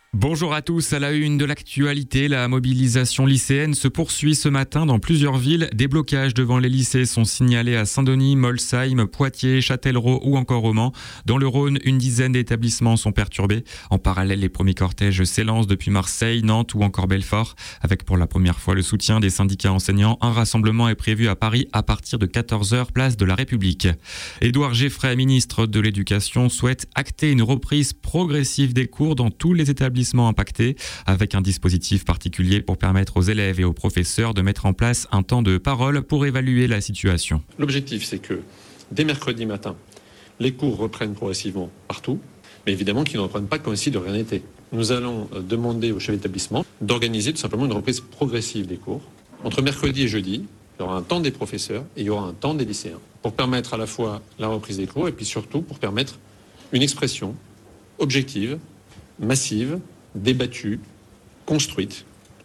Bonjour à tous, à la une de l'actualité, la mobilisation lycéenne se poursuit ce matin dans plusieurs villes. Des blocages devant les lycées sont signalés à Saint-Denis, Molsheim, Poitiers, Châtellerault ou encore au Mans. Dans le Rhône, une dizaine d'établissements sont perturbés. En parallèle, les premiers cortèges s'élancent depuis Marseille, Nantes ou encore Belfort. Avec pour la première fois le soutien des syndicats enseignants, un rassemblement est prévu à Paris à partir de 14h, place de la République. Édouard Geffray, ministre de l'Éducation, souhaite acter une reprise progressive des cours dans tous les établissements impactés, avec un dispositif particulier pour permettre aux élèves et aux professeurs de mettre en place un temps de parole pour évaluer la situation. L'objectif, c'est que dès mercredi matin, les cours reprennent progressivement partout, mais évidemment qu'ils ne reprennent pas comme si de rien n'était. Nous allons demander aux chefs d'établissement d'organiser tout simplement une reprise progressive des cours. Entre mercredi et jeudi, il y aura un temps des professeurs et il y aura un temps des lycéens, pour permettre à la fois la reprise des cours et puis surtout pour permettre une expression objective, massive, débattue, construite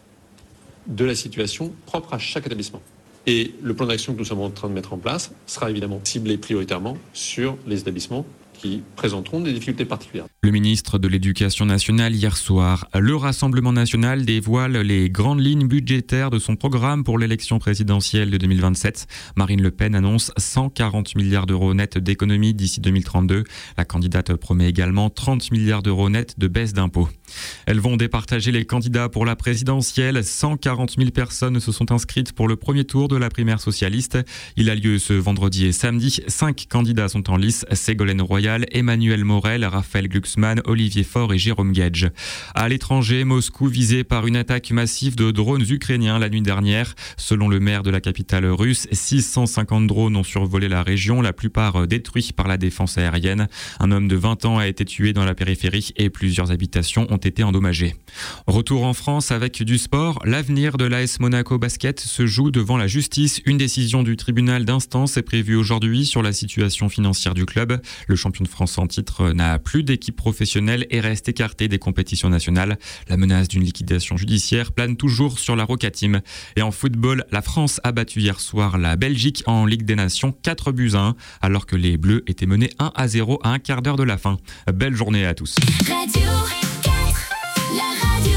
de la situation propre à chaque établissement. Et le plan d'action que nous sommes en train de mettre en place sera évidemment ciblé prioritairement sur les établissements qui présenteront des difficultés particulières. Le ministre de l'Éducation nationale hier soir. Le Rassemblement national dévoile les grandes lignes budgétaires de son programme pour l'élection présidentielle de 2027. Marine Le Pen annonce 140 milliards d'euros nets d'économies d'ici 2032. La candidate promet également 30 milliards d'euros nets de baisse d'impôts. Elles vont départager les candidats pour la présidentielle. 140 000 personnes se sont inscrites pour le premier tour de la primaire socialiste. Il a lieu ce vendredi et samedi. 5 candidats sont en lice. Ségolène Royal, Emmanuel Morel, Raphaël Glucksmann, Olivier Faure et Jérôme Gage. À l'étranger, Moscou visé par une attaque massive de drones ukrainiens la nuit dernière. Selon le maire de la capitale russe, 650 drones ont survolé la région, la plupart détruits par la défense aérienne. Un homme de 20 ans a été tué dans la périphérie et plusieurs habitations ont été endommagées. Retour en France avec du sport. L'avenir de l'AS Monaco Basket se joue devant la justice. Une décision du tribunal d'instance est prévue aujourd'hui sur la situation financière du club. Le champion de France en titre n'a plus d'équipe professionnelle et reste écarté des compétitions nationales. La menace d'une liquidation judiciaire plane toujours sur la Roca Team. Et en football, la France a battu hier soir la Belgique en Ligue des Nations 4-1, alors que les Bleus étaient menés 1-0 à un quart d'heure de la fin. Belle journée à tous. Radio 4, la radio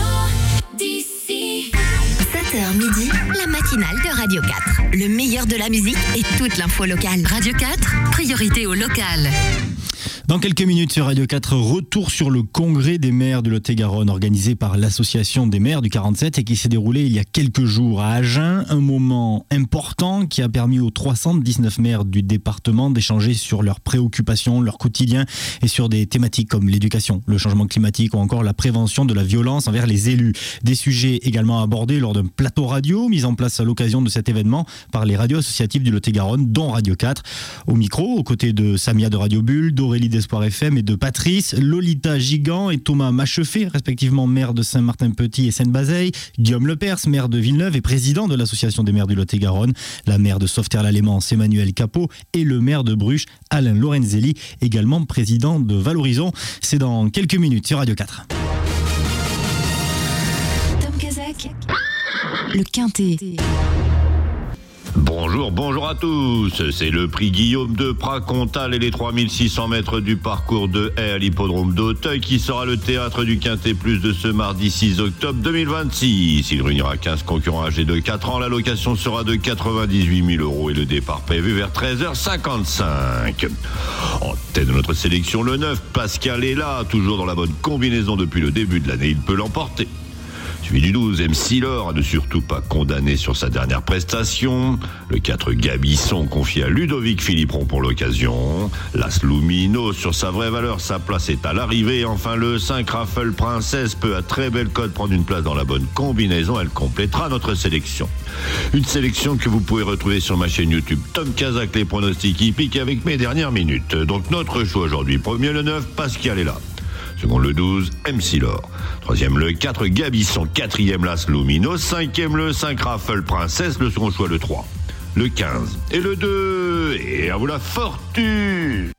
d'ici. 7h midi, la matinale de Radio 4. Le meilleur de la musique et toute l'info locale. Radio 4, priorité au local. Dans quelques minutes sur Radio 4, retour sur le congrès des maires de Lot-et-Garonne organisé par l'association des maires du 47 et qui s'est déroulé il y a quelques jours à Agen. Un moment important qui a permis aux 319 maires du département d'échanger sur leurs préoccupations, leur quotidien et sur des thématiques comme l'éducation, le changement climatique ou encore la prévention de la violence envers les élus. Des sujets également abordés lors d'un plateau radio mis en place à l'occasion de cet événement par les radios associatives du Lot-et-Garonne, dont Radio 4. Au micro, aux côtés de Samia de Radio Bulle, d'Aurélie d'Espoir FM et de Patrice, Lolita Gigant et Thomas Machefé, respectivement maire de Saint-Martin-Petit et Seine-Bazeille, Guillaume Lepers, maire de Villeneuve et président de l'association des maires du Lot-et-Garonne, la maire de Sauveterre-l'Allémance, Emmanuel Capot, et le maire de Bruges, Alain Lorenzelli, également président de Valorisons. C'est dans quelques minutes sur Radio 4. Tom Kazak, le Quintet. Bonjour à tous. C'est le prix Guillaume de Pras-Comtal et les 3600 mètres du parcours de haie à l'hippodrome d'Auteuil qui sera le théâtre du Quintet Plus de ce mardi 6 octobre 2026. Il réunira 15 concurrents âgés de 4 ans. La location sera de 98 000 € et le départ prévu vers 13h55. En tête de notre sélection, le 9, Pascal est là, toujours dans la bonne combinaison depuis le début de l'année. Il peut l'emporter. Suivi du 12, MC Laure, à ne surtout pas condamner sur sa dernière prestation. Le 4, Gabisson, confié à Ludovic Philippon pour l'occasion. L'As Lumino, sur sa vraie valeur, sa place est à l'arrivée. Enfin, le 5, Raffle Princesse, peut à très belle cote prendre une place dans la bonne combinaison. Elle complétera notre sélection. Une sélection que vous pouvez retrouver sur ma chaîne YouTube Tom Kazak, les pronostics hippiques avec mes dernières minutes. Donc notre choix aujourd'hui, premier le 9, Pascal est là. Second le 12, MC Laure. Troisième le 4, Gabisson. Quatrième l'As Lumino. Cinquième le 5, Raffle Princesse. Le second choix le 3. Le 15 et le 2. Et à vous la fortune.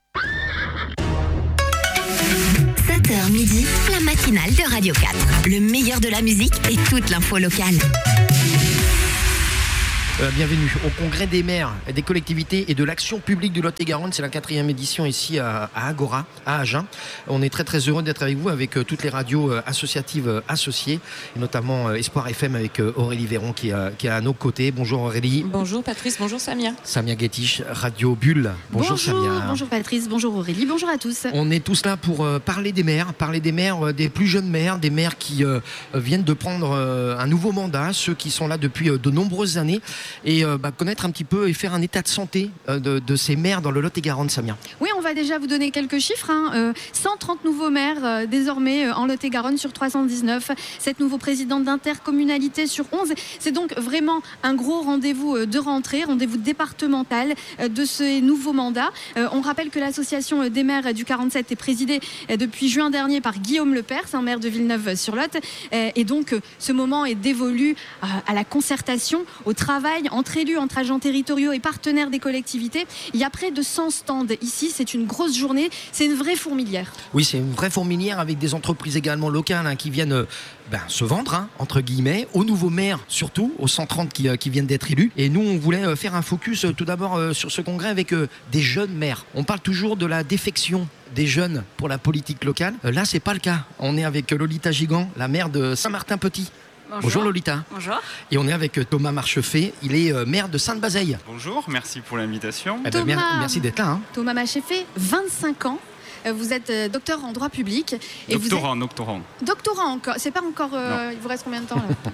7h midi, la matinale de Radio 4. Le meilleur de la musique et toute l'info locale. Bienvenue au congrès des maires, des collectivités et de l'action publique du Lot-et-Garonne. C'est la 4e édition ici à Agora, à Agen. On est très très heureux d'être avec vous, avec toutes les radios associatives associées, et notamment Espoir FM avec Aurélie Véron qui est à nos côtés. Bonjour Aurélie. Bonjour Patrice, bonjour Samia. Samia Guetich, Radio Bulle. Bonjour Samia. Bonjour Patrice, bonjour Aurélie, bonjour à tous. On est tous là pour parler des maires, des plus jeunes maires, des maires qui viennent de prendre un nouveau mandat, ceux qui sont là depuis de nombreuses années, et connaître un petit peu et faire un état de santé de ces maires dans le Lot-et-Garonne, Samia. Oui, on va déjà vous donner quelques chiffres. 130 nouveaux maires désormais en Lot-et-Garonne sur 319. 7 nouveaux présidents d'intercommunalité sur 11. C'est donc vraiment un gros rendez-vous de rentrée, rendez-vous départemental de ces nouveaux mandats. On rappelle que l'association des maires du 47 est présidée depuis juin dernier par Guillaume Lepers, un maire de Villeneuve-sur-Lot. Et donc ce moment est dévolu à la concertation, au travail entre élus, entre agents territoriaux et partenaires des collectivités. Il y a près de 100 stands ici, c'est une grosse journée, c'est une vraie fourmilière. Oui, c'est une vraie fourmilière avec des entreprises également locales qui viennent se vendre, entre guillemets, aux nouveaux maires surtout, aux 130 qui viennent d'être élus. Et nous, on voulait faire un focus tout d'abord sur ce congrès avec des jeunes maires. On parle toujours de la défection des jeunes pour la politique locale. Là, c'est pas le cas. On est avec Lolita Gigant, la maire de Saint-Martin-Petit. Bonjour Lolita. Bonjour. Et on est avec Thomas Marchefait, il est maire de Sainte-Bazeille. Bonjour, merci pour l'invitation. Merci d'être là. Thomas Marchefait, 25 ans. Vous êtes docteur en droit public. Et doctorant. Doctorant encore. C'est pas encore. Il vous reste combien de temps là?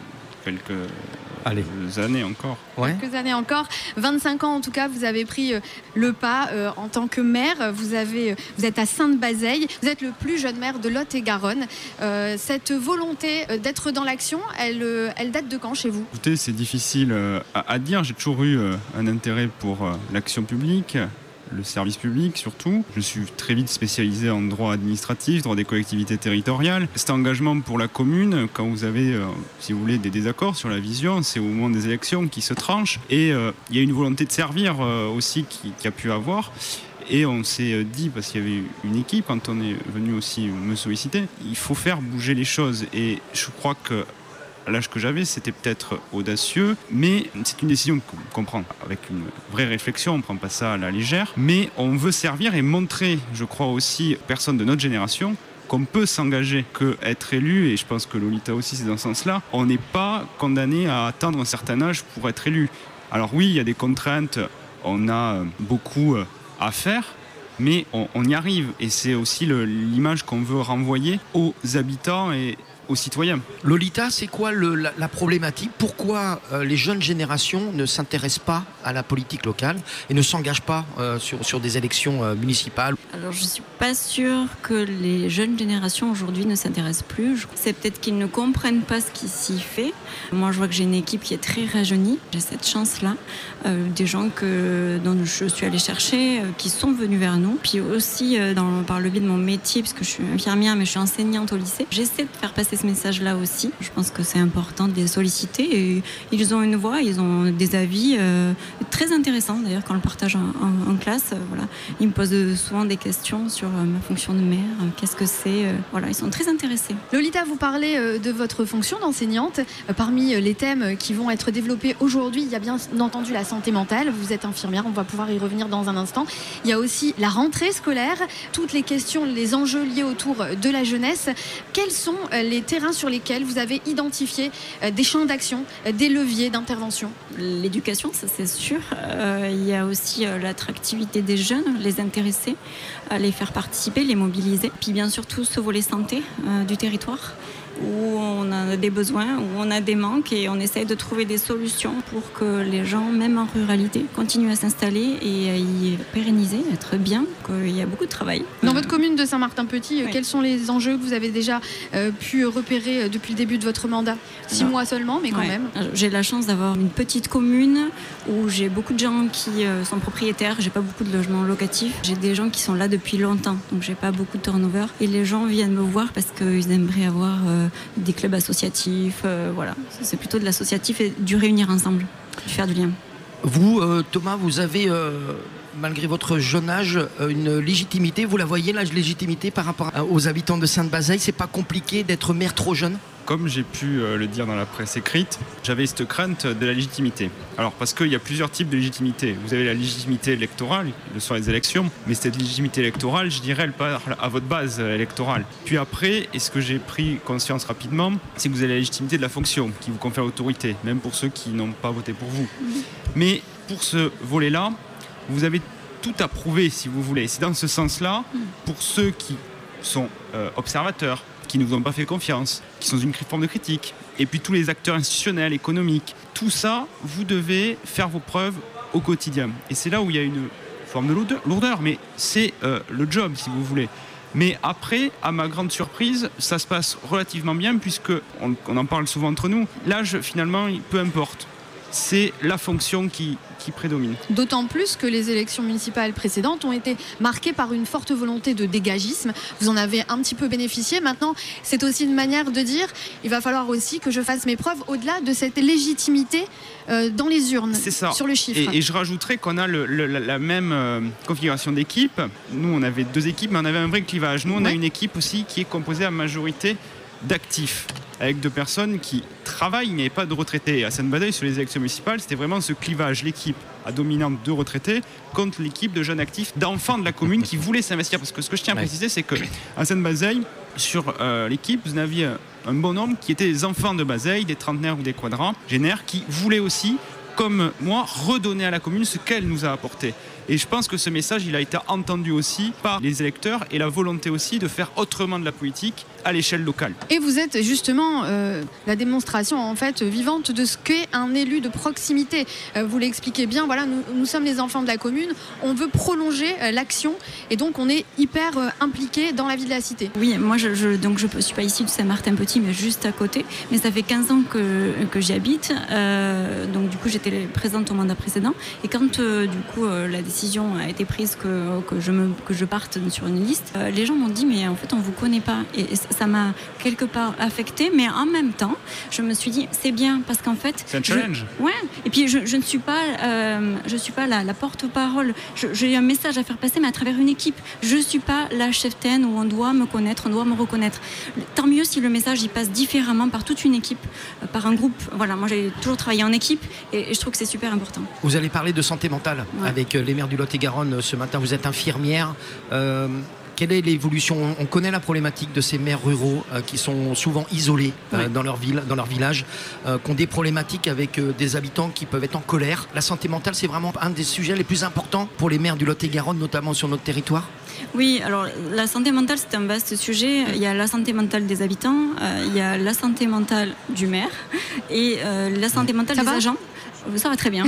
Quelques années encore. Ouais. Quelques années encore. 25 ans en tout cas, vous avez pris le pas en tant que maire. Vous êtes à Sainte-Bazeille. Vous êtes le plus jeune maire de Lot-et-Garonne. Cette volonté d'être dans l'action, elle date de quand chez vous? Écoutez, c'est difficile à dire. J'ai toujours eu un intérêt pour l'action publique, le service public surtout. Je suis très vite spécialisé en droit administratif, droit des collectivités territoriales. Cet engagement pour la commune, quand vous avez, si vous voulez, des désaccords sur la vision, c'est au moment des élections qui se tranchent. Et il y a une volonté de servir aussi qui a pu avoir. Et on s'est dit, parce qu'il y avait une équipe, quand on est venu aussi me solliciter, il faut faire bouger les choses. Et je crois que à l'âge que j'avais, c'était peut-être audacieux, mais c'est une décision qu'on prend avec une vraie réflexion, on ne prend pas ça à la légère, mais on veut servir et montrer, je crois aussi, aux personnes de notre génération, qu'on peut s'engager, qu'être élu, et je pense que Lolita aussi c'est dans ce sens-là, on n'est pas condamné à atteindre un certain âge pour être élu. Alors oui, il y a des contraintes, on a beaucoup à faire, mais on y arrive, et c'est aussi l'image qu'on veut renvoyer aux habitants et aux citoyens. Lolita, c'est quoi la problématique? Pourquoi les jeunes générations ne s'intéressent pas à la politique locale et ne s'engagent pas sur des élections municipales? Alors je ne suis pas sûre que les jeunes générations aujourd'hui ne s'intéressent plus. C'est peut-être qu'ils ne comprennent pas ce qui s'y fait. Moi je vois que j'ai une équipe qui est très rajeunie. J'ai cette chance-là. Des gens dont je suis allée chercher, qui sont venus vers nous. Puis aussi par le biais de mon métier, parce que je suis infirmière mais je suis enseignante au lycée, j'essaie de faire passer ce message-là aussi. Je pense que c'est important de les solliciter et ils ont une voix, ils ont des avis très intéressants d'ailleurs quand on le partage en classe. Voilà. Ils me posent souvent des questions sur ma fonction de maire, qu'est-ce que c'est. Voilà, ils sont très intéressés. Lolita, vous parlez de votre fonction d'enseignante. Parmi les thèmes qui vont être développés aujourd'hui, il y a bien entendu la santé mentale. Vous êtes infirmière, on va pouvoir y revenir dans un instant. Il y a aussi la rentrée scolaire, toutes les questions, les enjeux liés autour de la jeunesse. Quels sont les terrains sur lesquels vous avez identifié des champs d'action, des leviers d'intervention? L'éducation, ça c'est sûr. Il y a aussi l'attractivité des jeunes, les intéresser, les faire participer, les mobiliser. Puis bien sûr tout ce volet santé du territoire, où on a des besoins, où on a des manques et on essaye de trouver des solutions pour que les gens, même en ruralité, continuent à s'installer et à y pérenniser, être bien, qu'il y a beaucoup de travail. Dans votre commune de Saint-Martin-Petit, oui. Quels sont les enjeux que vous avez déjà pu repérer depuis le début de votre mandat? 6 mois seulement, mais quand même. J'ai la chance d'avoir une petite commune où j'ai beaucoup de gens qui sont propriétaires, j'ai pas beaucoup de logements locatifs, j'ai des gens qui sont là depuis longtemps, donc j'ai pas beaucoup de turnover et les gens viennent me voir parce qu'ils aimeraient avoir des clubs associatifs, voilà. C'est plutôt de l'associatif et du réunir ensemble, du faire du lien. Vous, Thomas, vous avez, malgré votre jeune âge, une légitimité. Vous la voyez, la légitimité par rapport aux habitants de Sainte-Bazeille? C'est pas compliqué d'être maire trop jeune? comme j'ai pu le dire dans la presse écrite, j'avais cette crainte de la légitimité. Alors parce qu'il y a plusieurs types de légitimité. Vous avez la légitimité électorale, le soir des élections, mais cette légitimité électorale, je dirais, elle part à votre base électorale. Puis après, et ce que j'ai pris conscience rapidement, c'est que vous avez la légitimité de la fonction qui vous confère l'autorité, même pour ceux qui n'ont pas voté pour vous. Mais pour ce volet-là, vous avez tout à prouver, si vous voulez. C'est dans ce sens-là, pour ceux qui sont observateurs, qui ne vous ont pas fait confiance, qui sont une forme de critique, et puis tous les acteurs institutionnels, économiques, tout ça, vous devez faire vos preuves au quotidien. Et c'est là où il y a une forme de lourdeur, mais c'est le job, si vous voulez. Mais après, à ma grande surprise, ça se passe relativement bien, puisqu'on en parle souvent entre nous. L'âge, finalement, peu importe. C'est la fonction qui prédomine. D'autant plus que les élections municipales précédentes ont été marquées par une forte volonté de dégagisme. Vous en avez un petit peu bénéficié. Maintenant, c'est aussi une manière de dire il va falloir aussi que je fasse mes preuves au-delà de cette légitimité dans les urnes, c'est ça. Sur le chiffre. Et je rajouterais qu'on a la même configuration d'équipe. Nous, on avait 2 équipes, mais on avait un vrai clivage. Nous, on a une équipe aussi qui est composée à majorité d'actifs, avec 2 personnes qui travaillent, il n'y avait pas de retraités. À Sainte-Bazeille, sur les élections municipales, c'était vraiment ce clivage, l'équipe à dominante de retraités contre l'équipe de jeunes actifs, d'enfants de la commune qui voulaient s'investir. Parce que ce que je tiens à préciser, c'est qu'à Sainte-Bazeille, sur l'équipe, vous aviez un bon nombre qui étaient des enfants de Bazeille, des trentenaires ou des quadragénaires, qui voulaient aussi, comme moi, redonner à la commune ce qu'elle nous a apporté. Et je pense que ce message, il a été entendu aussi par les électeurs et la volonté aussi de faire autrement de la politique à l'échelle locale. Et vous êtes justement la démonstration en fait vivante de ce qu'est un élu de proximité. Vous l'expliquez bien, voilà, nous sommes les enfants de la commune, on veut prolonger l'action et donc on est hyper impliqués dans la vie de la cité. Oui, moi je suis pas ici de Saint-Martin-Petit, mais juste à côté. Mais ça fait 15 ans que j'y habite, donc du coup j'étais présente au mandat précédent. Et quand du coup la décision a été prise que je parte sur une liste, les gens m'ont dit mais en fait on vous connaît pas. Et ça m'a quelque part affectée, mais en même temps, je me suis dit c'est bien parce qu'en fait c'est un challenge. Ouais. Et puis je ne suis pas la porte-parole. J'ai un message à faire passer, mais à travers une équipe. Je suis pas la cheftaine où on doit me connaître, on doit me reconnaître. Tant mieux si le message il passe différemment par toute une équipe, par un groupe. Voilà, moi j'ai toujours travaillé en équipe et je trouve que c'est super important. Vous allez parler de santé mentale avec les maires du Lot-et-Garonne ce matin. Vous êtes infirmière. Quelle est l'évolution ? On connaît la problématique de ces maires ruraux qui sont souvent isolés dans leur ville, dans leur village, qui ont des problématiques avec des habitants qui peuvent être en colère. La santé mentale, c'est vraiment un des sujets les plus importants pour les maires du Lot-et-Garonne, notamment sur notre territoire. Oui, alors la santé mentale, c'est un vaste sujet. Il y a la santé mentale des habitants, il y a la santé mentale du maire et la santé mentale des agents. Ça va très bien.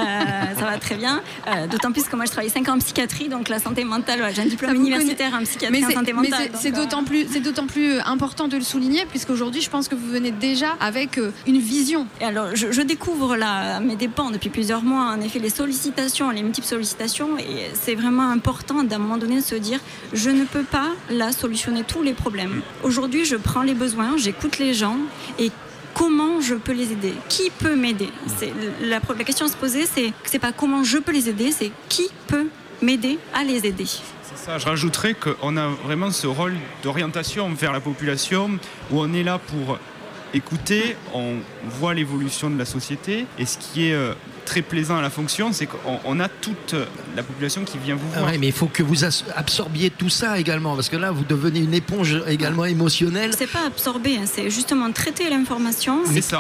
Ça va très bien. D'autant plus que moi, je travaille 5 ans en psychiatrie, donc la santé mentale, j'ai un diplôme universitaire en psychiatrie en santé mentale. Mais c'est d'autant plus important de le souligner, puisqu'aujourd'hui, je pense que vous venez déjà avec une vision. Et alors, je découvre là, à mes dépens depuis plusieurs mois, en effet, les multiples sollicitations, et c'est vraiment important d'un moment donné de se dire, je ne peux pas là solutionner tous les problèmes. Aujourd'hui, je prends les besoins, j'écoute les gens, et comment je peux les aider ? Qui peut m'aider ? La question à se poser, c'est pas comment je peux les aider, c'est qui peut m'aider à les aider. C'est ça, je rajouterais qu'on a vraiment ce rôle d'orientation vers la population, où on est là pour écouter, on voit l'évolution de la société, et ce qui est très plaisant à la fonction, c'est qu'on a toute la population qui vient vous voir. Oui, mais il faut que vous absorbiez tout ça également, parce que là, vous devenez une éponge également émotionnelle. C'est pas absorber, c'est justement traiter l'information. C'est ça.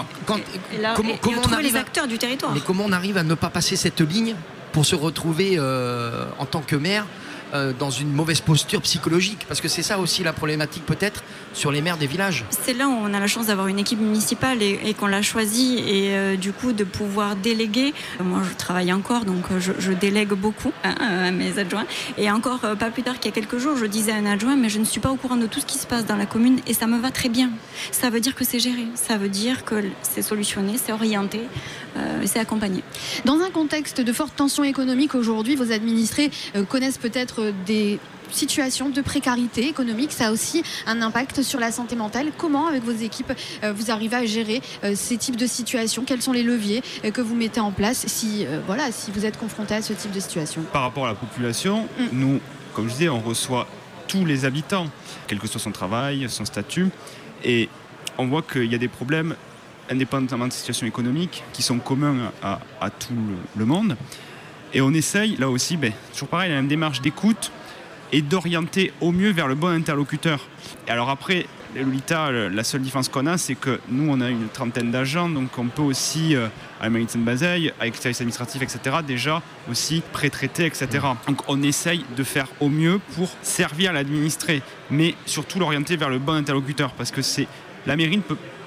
Comment trouver les acteurs du territoire. Mais comment on arrive à ne pas passer cette ligne pour se retrouver en tant que maire dans une mauvaise posture psychologique, parce que c'est ça aussi la problématique peut-être sur les maires des villages. C'est là où on a la chance d'avoir une équipe municipale et qu'on l'a choisie et du coup de pouvoir déléguer. Moi je travaille encore, donc je délègue beaucoup à mes adjoints, et encore pas plus tard qu'il y a quelques jours je disais à un adjoint mais je ne suis pas au courant de tout ce qui se passe dans la commune et ça me va très bien. Ça veut dire que c'est géré, ça veut dire que c'est solutionné, c'est orienté, c'est accompagné. Dans un contexte de forte tension économique aujourd'hui, vos administrés connaissent peut-être des situations de précarité économique. Ça a aussi un impact sur la santé mentale. Comment, avec vos équipes, vous arrivez à gérer ces types de situations ? Quels sont les leviers que vous mettez en place si vous êtes confronté à ce type de situation ? Par rapport à la population, nous, comme je disais, on reçoit tous les habitants, quel que soit son travail, son statut. Et on voit qu'il y a des problèmes, indépendamment de situation économique, qui sont communs à tout le monde. Et on essaye, là aussi, toujours pareil, la même démarche d'écoute et d'orienter au mieux vers le bon interlocuteur. Et alors après, Lolita, la seule différence qu'on a, c'est que nous, on a une 30aine d'agents, donc on peut aussi, à la mairie de Sainte-Bazeille, avec le service administratif, etc., déjà aussi pré-traiter, etc. Donc on essaye de faire au mieux pour servir l'administré, mais surtout l'orienter vers le bon interlocuteur, parce que la mairie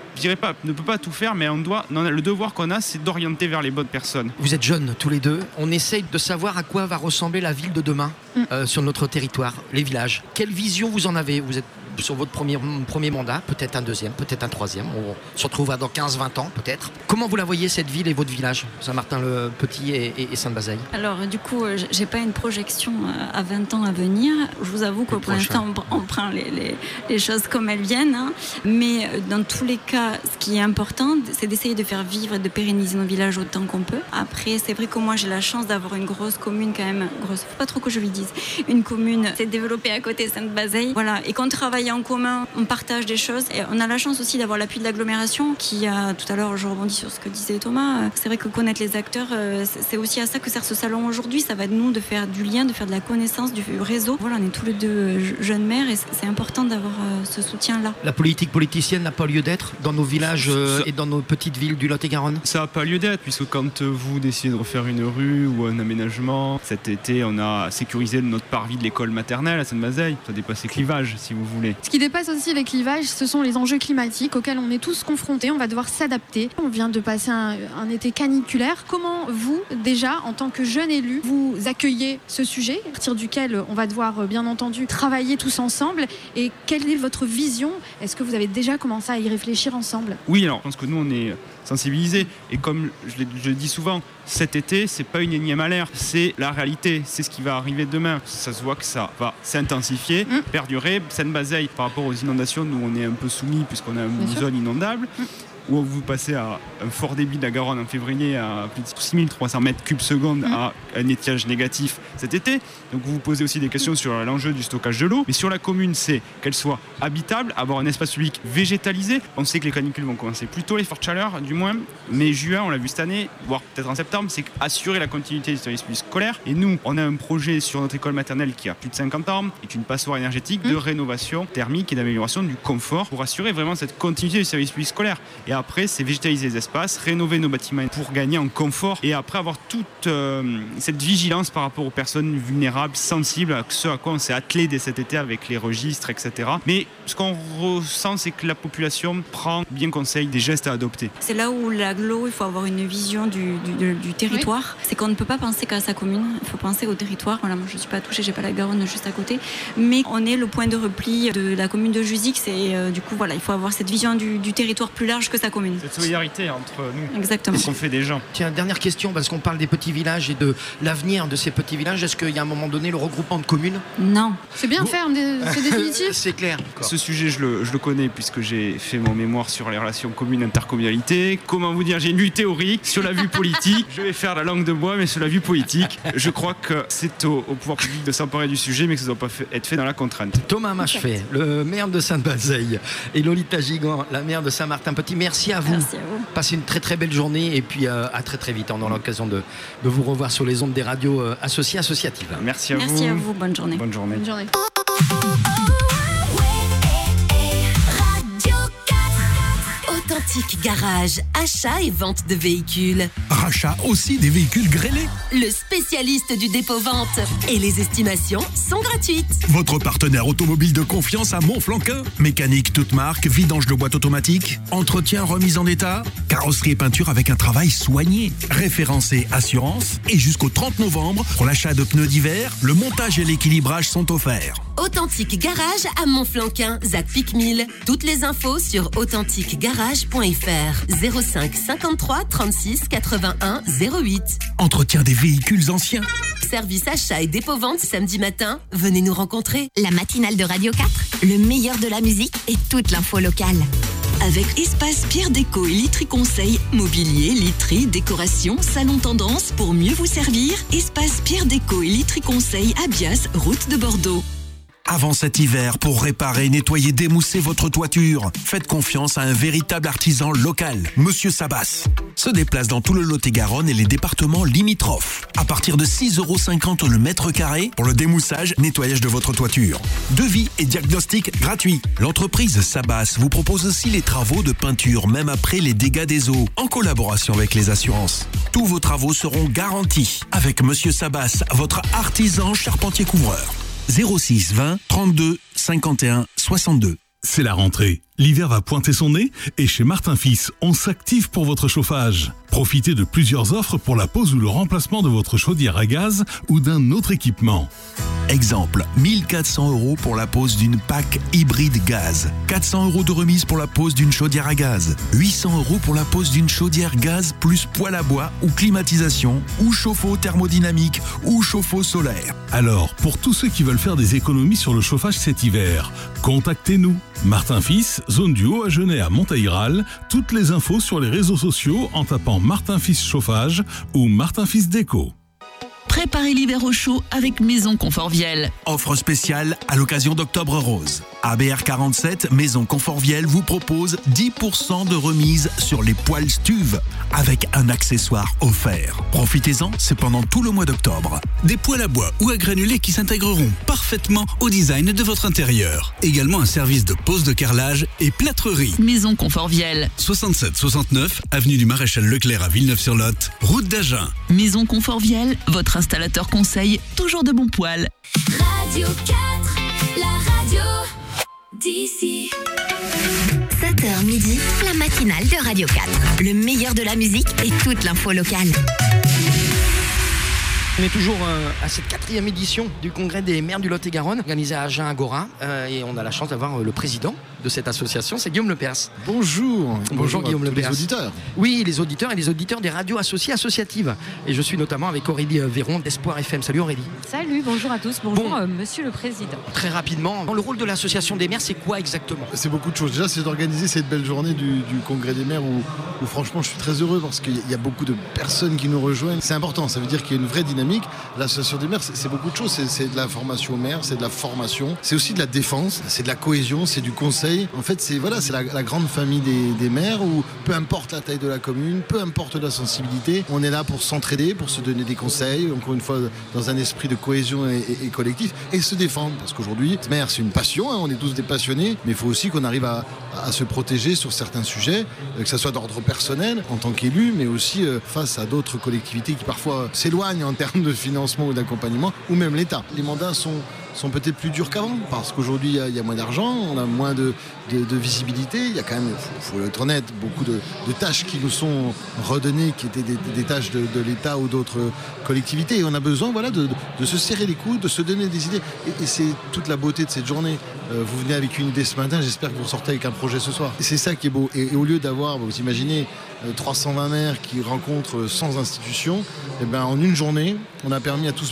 ne peut pas tout faire, mais le devoir qu'on a, c'est d'orienter vers les bonnes personnes. Vous êtes jeunes tous les deux. On essaye de savoir à quoi va ressembler la ville de demain sur notre territoire, les villages. Quelle vision vous en avez ? Vous êtes sur votre premier mandat, peut-être un deuxième, peut-être un troisième. On se retrouvera dans 15-20 ans, peut-être. Comment vous la voyez, cette ville et votre village, Saint-Martin-le-Petit et Sainte-Bazeille ? Alors, du coup, j'ai pas une projection à 20 ans à venir. Je vous avoue que pour l'instant, on prend les choses comme elles viennent. Hein. Mais dans tous les cas, ce qui est important, c'est d'essayer de faire vivre et de pérenniser nos villages autant qu'on peut. Après, c'est vrai que moi, j'ai la chance d'avoir une grosse commune quand même. Grosse, faut pas trop que je lui dise. Une commune s'est développée à côté de Sainte-Bazeille. Voilà. Et qu'on travaille en commun, on partage des choses. Et on a la chance aussi d'avoir l'appui de l'agglomération qui a, tout à l'heure, je rebondis sur ce que disait Thomas. C'est vrai que connaître les acteurs, c'est aussi à ça que sert ce salon aujourd'hui. Ça va de nous de faire du lien, de faire de la connaissance, du réseau. Voilà, on est tous les deux jeunes maires et c'est important d'avoir ce soutien-là. La politique politicienne n'a pas lieu d'être dans nos villages et dans nos petites villes du Lot-et-Garonne ? Ça n'a pas lieu d'être, puisque quand vous décidez de refaire une rue ou un aménagement, cet été, on a sécurisé notre parvis de l'école maternelle à Sainte-Bazeille. Ça dépasse les clivages, si vous voulez. Ce qui dépasse aussi les clivages, ce sont les enjeux climatiques auxquels on est tous confrontés. On va devoir s'adapter. On vient de passer un été caniculaire. Comment vous, déjà, en tant que jeune élu, vous accueillez ce sujet, à partir duquel on va devoir, bien entendu, travailler tous ensemble ? Et quelle est votre vision ? Est-ce que vous avez déjà commencé à y réfléchir ensemble ? Oui, alors je pense que nous, on est sensibilisés. Et comme je le dis souvent, cet été, c'est pas une énième alerte, c'est la réalité, c'est ce qui va arriver demain. Ça se voit que ça va s'intensifier, perdurer. Sainte-Bazeille, par rapport aux inondations, nous on est un peu soumis puisqu'on a une zone inondable. Où vous passez à un fort débit de la Garonne en février à plus de 6300 mètres cubes secondes à un étiage négatif cet été. Donc vous vous posez aussi des questions sur l'enjeu du stockage de l'eau. Mais sur la commune, c'est qu'elle soit habitable, avoir un espace public végétalisé. On sait que les canicules vont commencer plus tôt, les fortes chaleurs du moins. Mais juin, on l'a vu cette année, voire peut-être en septembre, c'est assurer la continuité du service public scolaire. Et nous, on a un projet sur notre école maternelle qui a plus de 50 ans, qui est une passoire énergétique de rénovation thermique et d'amélioration du confort pour assurer vraiment cette continuité du service public scolaire. Et après, c'est végétaliser les espaces, rénover nos bâtiments pour gagner en confort et après avoir toute cette vigilance par rapport aux personnes vulnérables, sensibles à ce à quoi on s'est attelé dès cet été avec les registres, etc. Mais ce qu'on ressent, c'est que la population prend bien conseil des gestes à adopter. C'est là où l'agglo, il faut avoir une vision du territoire. Oui. C'est qu'on ne peut pas penser qu'à sa commune, il faut penser au territoire. Voilà, moi je ne suis pas touchée, j'ai pas la Garonne juste à côté, mais on est le point de repli de la commune de Jussix et du coup voilà, il faut avoir cette vision du territoire plus large que sa commune. Cette solidarité entre nous. Exactement. C'est ce qu'on fait des gens. Tiens, dernière question, parce qu'on parle des petits villages et de l'avenir de ces petits villages. Est-ce qu'il y a un moment donné le regroupement de communes ? Non. C'est bien ferme, c'est définitif. C'est clair. Ce sujet, je le connais puisque j'ai fait mon mémoire sur les relations communes-intercommunalité. Comment vous dire, j'ai une vue théorique sur la vue politique. Je vais faire la langue de bois, mais sur la vue politique. Je crois que c'est au pouvoir public de s'emparer du sujet, mais que ça ne doit pas être fait dans la contrainte. Thomas Machefet, le maire de Sainte-Bazeille, et Lolita Gigant, la maire de Saint-Martin-Petit. Merci à vous. Merci à vous. Passez une très très belle journée et puis à très très vite. On aura l'occasion de vous revoir sur les ondes des radios associatives. Merci à vous. Merci à vous. Bonne journée. Bonne journée. Bonne journée. Authentique Garage, achat et vente de véhicules. Rachat aussi des véhicules grêlés. Le spécialiste du dépôt-vente. Et les estimations sont gratuites. Votre partenaire automobile de confiance à Montflanquin. Mécanique toute marque, vidange de boîte automatique, entretien remise en état, carrosserie et peinture avec un travail soigné. Référencé assurance. Et jusqu'au 30 novembre, pour l'achat de pneus d'hiver, le montage et l'équilibrage sont offerts. Authentique Garage à Montflanquin, Zac Pic 1000. Toutes les infos sur authentiquegarage.fr 05 53 36 81 08. Entretien des véhicules anciens. Service achat et dépôt-vente samedi matin. Venez nous rencontrer. La matinale de Radio 4, le meilleur de la musique et toute l'info locale. Avec Espace Pierre Déco et Literie Conseil, mobilier, literie, décoration, salon tendance pour mieux vous servir. Espace Pierre Déco et Literie Conseil à Bias, route de Bordeaux. avant cet hiver pour réparer, nettoyer, démousser votre toiture. Faites confiance à un véritable artisan local, Monsieur Sabas. Se déplace dans tout le Lot-et-Garonne et les départements limitrophes. À partir de 6,50 € le mètre carré pour le démoussage, nettoyage de votre toiture. Devis et diagnostic gratuit. L'entreprise Sabas vous propose aussi les travaux de peinture, même après les dégâts des eaux, en collaboration avec les assurances. Tous vos travaux seront garantis avec Monsieur Sabas, votre artisan charpentier couvreur. 06 20 32 51 62. C'est la rentrée. L'hiver va pointer son nez et chez Martin Fils, on s'active pour votre chauffage. Profitez de plusieurs offres pour la pose ou le remplacement de votre chaudière à gaz ou d'un autre équipement. Exemple, 1 400 € pour la pose d'une PAC hybride gaz, 400 € de remise pour la pose d'une chaudière à gaz, 800 € pour la pose d'une chaudière gaz plus poêle à bois ou climatisation, ou chauffe-eau thermodynamique ou chauffe-eau solaire. Alors, pour tous ceux qui veulent faire des économies sur le chauffage cet hiver, contactez-nous. Martin Fils, zone du Haut-Agenais à Montaïral, toutes les infos sur les réseaux sociaux en tapant Martin Fils Chauffage ou Martin Fils Déco. Préparez l'hiver au chaud avec Maison Confort Viel. Offre spéciale à l'occasion d'Octobre Rose. ABR 47, Maison Confort Viel vous propose 10% de remise sur les poêles Stuve avec un accessoire offert. Profitez-en, c'est pendant tout le mois d'octobre. Des poêles à bois ou à granulés qui s'intégreront parfaitement au design de votre intérieur. Également un service de pose de carrelage et plâtrerie. Maison Confort Viel. 67-69, avenue du Maréchal Leclerc à Villeneuve-sur-Lot, route d'Agen. Maison Confort Viel, votre installateur conseil, toujours de bons poils. Radio 4, la radio d'ici. 7h midi, la matinale de Radio 4. Le meilleur de la musique et toute l'info locale. On est toujours à cette 4e édition du congrès des maires du Lot-et-Garonne, organisé à Agen Agora. Et on a la chance d'avoir le président de cette association, c'est Guillaume Lepers. Bonjour. Bonjour Guillaume Lepers. Les auditeurs. Oui, les auditeurs et les auditeurs des radios associées associatives. Et je suis notamment avec Aurélie Véron d'Espoir FM. Salut Aurélie. Salut, bonjour à tous. Bonjour Monsieur le Président. Très rapidement, le rôle de l'association des maires, c'est quoi exactement? C'est beaucoup de choses. Déjà, c'est d'organiser cette belle journée du congrès des maires où franchement je suis très heureux parce qu'il y a beaucoup de personnes qui nous rejoignent. C'est important, ça veut dire qu'il y a une vraie dynamique. L'association des maires, c'est beaucoup de choses. C'est de la formation aux maires, c'est de la formation, c'est aussi de la défense, c'est de la cohésion, c'est du conseil. En fait, c'est la grande famille des maires où peu importe la taille de la commune, peu importe la sensibilité, on est là pour s'entraider, pour se donner des conseils, encore une fois dans un esprit de cohésion et collectif, et se défendre. Parce qu'aujourd'hui, maire, c'est une passion, hein, on est tous des passionnés, mais il faut aussi qu'on arrive à se protéger sur certains sujets, que ce soit d'ordre personnel en tant qu'élu, mais aussi face à d'autres collectivités qui parfois s'éloignent en termes de financement ou d'accompagnement, ou même l'État. Les mandats sont peut-être plus durs qu'avant, parce qu'aujourd'hui il y a moins d'argent, on a moins de visibilité, il y a quand même, il faut être honnête, beaucoup de tâches qui nous sont redonnées, qui étaient des tâches de l'État ou d'autres collectivités, et on a besoin de se serrer les coudes, de se donner des idées, et c'est toute la beauté de cette journée. Vous venez avec une idée ce matin, j'espère que vous sortez avec un projet ce soir. Et c'est ça qui est beau, et au lieu d'avoir, vous imaginez, 320 maires qui rencontrent 100 institutions, et ben en une journée, on a permis à tout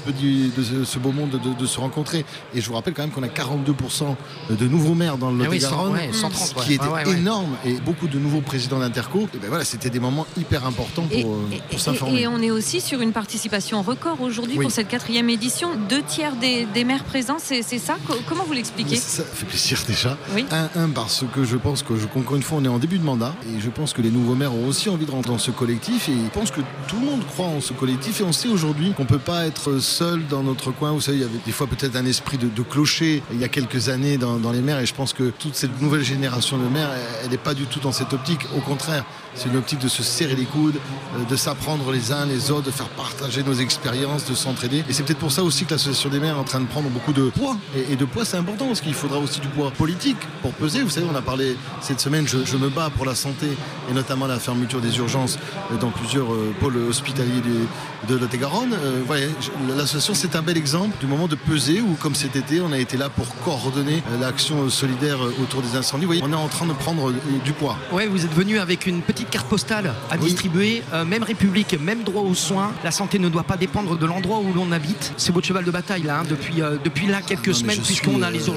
ce beau monde de se rencontrer. Et je vous rappelle quand même qu'on a 42% de nouveaux maires dans le Lot-et-Garonne, ce qui était énorme, et beaucoup de nouveaux présidents d'interco. Et ben voilà, c'était des moments hyper importants pour s'informer. Et on est aussi sur une participation record aujourd'hui pour cette 4e édition. 2/3 des maires présents, c'est ça? Comment vous l'expliquez? Ça fait plaisir déjà. Oui. Parce que je pense qu'encore une fois, on est en début de mandat, et je pense que les nouveaux maires ont aussi envie de rentrer dans ce collectif, et je pense que tout le monde croit en ce collectif, et on sait aujourd'hui qu'on peut pas être seul dans notre coin. Vous savez, il y avait des fois peut-être un esprit de clocher il y a quelques années dans les maires, et je pense que toute cette nouvelle génération de maires, elle n'est pas du tout dans cette optique. Au contraire, c'est une optique de se serrer les coudes, de s'apprendre les uns les autres, de faire partager nos expériences, de s'entraider. Et c'est peut-être pour ça aussi que l'association des maires est en train de prendre beaucoup de poids. Et de poids, c'est important, parce qu'il faudra aussi du poids politique pour peser. Vous savez, on a parlé cette semaine, je me bats pour la santé, et notamment la fermeture des urgences dans plusieurs pôles hospitaliers de Lot-et-Garonne. L'association, c'est un bel exemple du moment de peser, où comme cet été, on a été là pour coordonner l'action solidaire autour des incendies. Vous voyez, on est en train de prendre du poids. Ouais, vous êtes venu avec une petite carte postale à distribuer, même République, même droit aux soins. La santé ne doit pas dépendre de l'endroit où l'on habite. C'est votre cheval de bataille là, depuis là quelques semaines, puisqu'on a les urgences de Villeneuve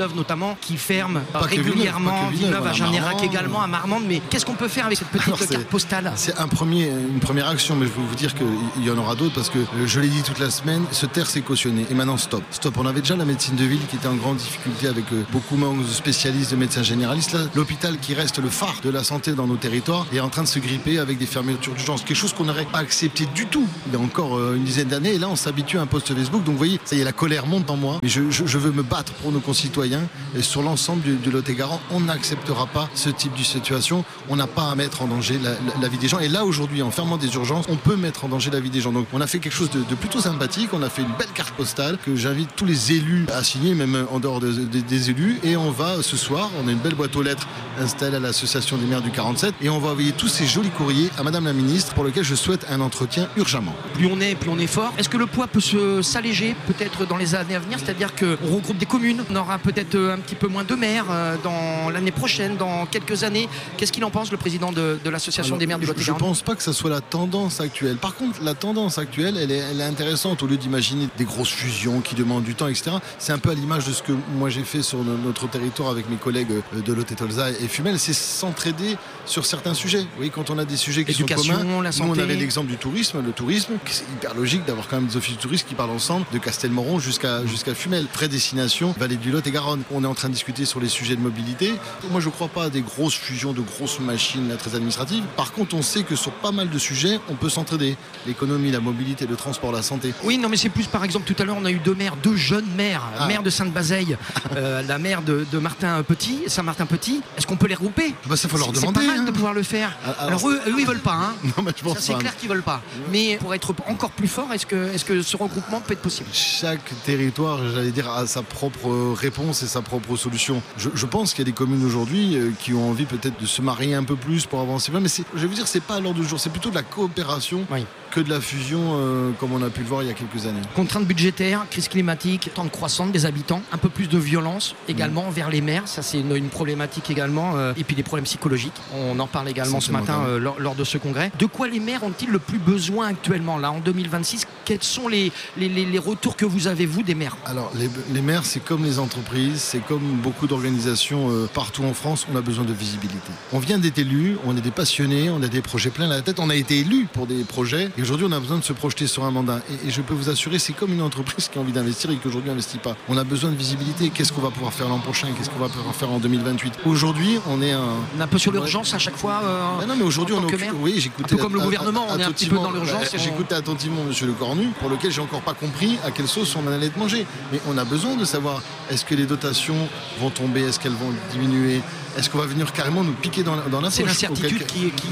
Villeneuve notamment, qui ferme régulièrement. Villeneuve, à Jeannérac également, à Marmande. Mais qu'est-ce qu'on peut faire avec cette petite carte postale? C'est une première action, mais je veux vous dire qu'il y en aura d'autres parce que je l'ai dit toute la semaine, se taire c'est cautionné. Et maintenant stop. On avait déjà la médecine de ville qui était en grande difficulté avec beaucoup manque de spécialistes, de médecins généralistes. Là, l'hôpital qui reste le phare de la santé dans nos territoires est en train de se gripper avec des fermetures d'urgence. Quelque chose qu'on n'aurait pas accepté du tout il y a encore une dizaine d'années. Et là, on s'habitue à un post Facebook. Donc vous voyez, ça y est, la colère monte en moi. Mais je veux me battre pour nos concitoyens. Et sur l'ensemble du Lot-et-Garonne, on n'acceptera pas ce type de situation. On n'a pas à mettre en danger la vie des gens. Et là, aujourd'hui, en fermant des urgences, on peut mettre en danger la vie des gens. Donc on a fait quelque chose de plutôt sympathique. On a fait une belle carte postale que j'invite tous les élus à signer, même en dehors des élus. Et on va ce soir, on a une belle boîte aux lettres installée à l'association des maires du 47. Et on va envoyer tous ces jolis courriers à Madame la Ministre pour lequel je souhaite un entretien urgemment. Plus on est fort. Est-ce que le poids peut s'alléger peut-être dans les années à venir? C'est-à-dire qu'on regroupe des communes, on aura peut-être un petit peu moins de maires dans l'année prochaine, dans quelques années. Qu'est-ce qu'il en pense, le président de l'association des maires du Lot-et-Garonne? Je ne pense pas que ça soit la tendance actuelle. Par contre, la tendance actuelle, elle est intéressante. Au lieu d'imaginer des grosses fusions qui demandent du temps, etc., c'est un peu à l'image de ce que moi j'ai fait sur notre territoire avec mes collègues de Lot-et-Tolza et Fumel, c'est s'entraider sur certains sujets. Vous voyez, quand on a des sujets qui sont communs, la santé. Nous on avait l'exemple du tourisme. Le tourisme, c'est hyper logique d'avoir quand même des offices de tourisme qui parlent ensemble, de Castelmoron jusqu'à Fumel. Prédestination, vallée du Lot et Garonne. On est en train de discuter sur les sujets de mobilité. Moi je ne crois pas à des grosses fusions, de grosses machines là, très administratives. Par contre, on sait que sur pas mal de sujets, on peut s'entraider. L'économie, la mobilité, le transport, la santé. Oui, non mais c'est plus, par exemple, tout à l'heure on a eu deux jeunes maires. Maire de Sainte-Bazeille, la maire de Saint-Martin-Petit. Est-ce qu'on peut les regrouper? Ça faut leur demander. C'est pas mal de pouvoir le faire. Alors eux ils veulent pas. Hein. Non, mais je pense ça, c'est clair qu'ils veulent pas. Mais pour être encore plus fort, est-ce que ce regroupement peut être possible? Chaque territoire, j'allais dire, a sa propre réponse et sa propre solution. Je pense qu'il y a des communes aujourd'hui qui ont envie peut-être de se marier un peu plus pour avancer. Mais je vais vous dire, c'est pas à l'ordre du jour. C'est plutôt de la coopération que de la fusion, comme on a pu le voir il y a quelques années. Contraintes budgétaires, crise climatique, temps de croissance des habitants, un peu plus de violence également vers les maires. Ça, c'est une problématique également. Et puis des problèmes psychologiques. On en parle également ce matin lors de ce congrès. De quoi les maires ont-ils le plus besoin actuellement, là, en 2026? Quels sont les retours que vous avez, vous, des maires? Alors, les maires, c'est comme les entreprises, c'est comme beaucoup d'organisations partout en France, on a besoin de visibilité. On vient d'être élus, on est des passionnés, on a des projets plein la tête, on a été élus pour des projets, et aujourd'hui, on a besoin de se projeter sur un mandat. Et je peux vous assurer, c'est comme une entreprise qui a envie d'investir et qui aujourd'hui n'investit pas. On a besoin de visibilité. Qu'est-ce qu'on va pouvoir faire l'an prochain? Qu'est-ce qu'on va pouvoir faire en 2028? Aujourd'hui, on est un peu sur l'urgence à chaque fois. Non, mais aujourd'hui, oui, j'écoutais un peu comme le gouvernement, on est un petit peu dans l'urgence. J'écoutais attentivement M. Le Cornu, pour lequel j'ai encore pas compris à quelle sauce on allait être mangé. Mais on a besoin de savoir, est-ce que les dotations vont tomber, est-ce qu'elles vont diminuer? Est-ce qu'on va venir carrément nous piquer dans la poche? C'est l'incertitude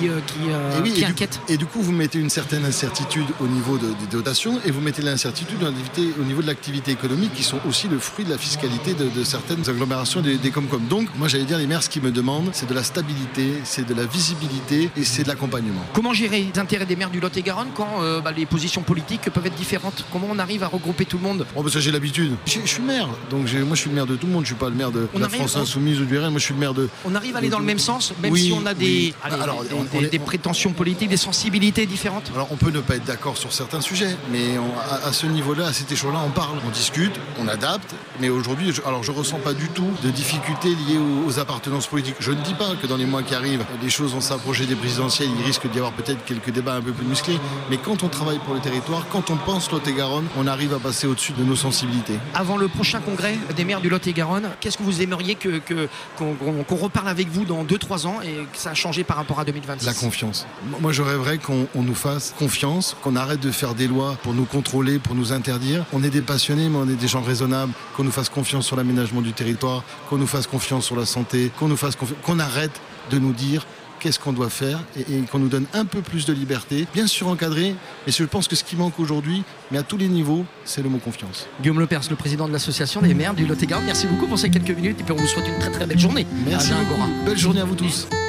qui inquiète. Et du coup, vous mettez une certaine incertitude au niveau des dotations et vous mettez l'incertitude au niveau de l'activité économique qui sont aussi le fruit de la fiscalité de certaines agglomérations des Comcom. Donc, moi, j'allais dire, les maires, ce qu'ils me demandent, c'est de la stabilité, c'est de la visibilité et c'est de l'accompagnement. Comment gérer les intérêts des maires du Lot-et-Garonne quand les positions politiques peuvent être différentes? Comment on arrive à regrouper tout le monde? Ça, j'ai l'habitude. Je suis maire, donc moi, je suis le maire de tout le monde. Je suis pas le maire de la France Insoumise ou du RN. Moi, je suis le maire de... On arrive à aller dans le même sens, même si on a des prétentions politiques, des sensibilités différentes. Alors on peut ne pas être d'accord sur certains sujets, mais à ce niveau-là, à cet échelon-là, on parle, on discute, on adapte. Mais aujourd'hui, je ressens pas du tout de difficultés liées aux appartenances politiques. Je ne dis pas que dans les mois qui arrivent, les choses vont s'approcher des présidentielles, il risque d'y avoir peut-être quelques débats un peu plus musclés. Mais quand on travaille pour le territoire, quand on pense Lot-et-Garonne, on arrive à passer au-dessus de nos sensibilités. Avant le prochain congrès des maires du Lot-et-Garonne, qu'est-ce que vous aimeriez qu'on reparle avec vous dans 2-3 ans et que ça a changé par rapport à 2026? La confiance. Moi, je rêverais qu'on nous fasse confiance, qu'on arrête de faire des lois pour nous contrôler, pour nous interdire. On est des passionnés, mais on est des gens raisonnables. Qu'on nous fasse confiance sur l'aménagement du territoire, qu'on nous fasse confiance sur la santé, qu'on arrête de nous dire qu'est-ce qu'on doit faire et qu'on nous donne un peu plus de liberté, bien sûr encadré, mais je pense que ce qui manque aujourd'hui, mais à tous les niveaux, c'est le mot confiance. Guillaume Lepers, le président de l'association des maires du Lot-et-Garonne, merci beaucoup pour ces quelques minutes et puis on vous souhaite une très très belle journée. Merci beaucoup. Belle journée à vous tous.